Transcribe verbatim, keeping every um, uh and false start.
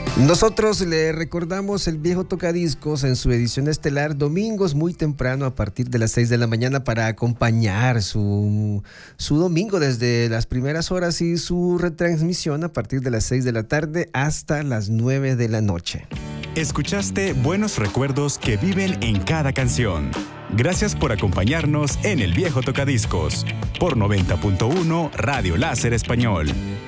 Nosotros le recordamos el viejo tocadiscos en su edición estelar domingos muy temprano a partir de las seis de la mañana para acompañar su, su domingo desde las primeras horas y su retransmisión a partir de las seis de la tarde hasta las nueve de la noche. Escuchaste buenos recuerdos que viven en cada canción. Gracias por acompañarnos en el viejo tocadiscos por noventa punto uno Radio Láser Español.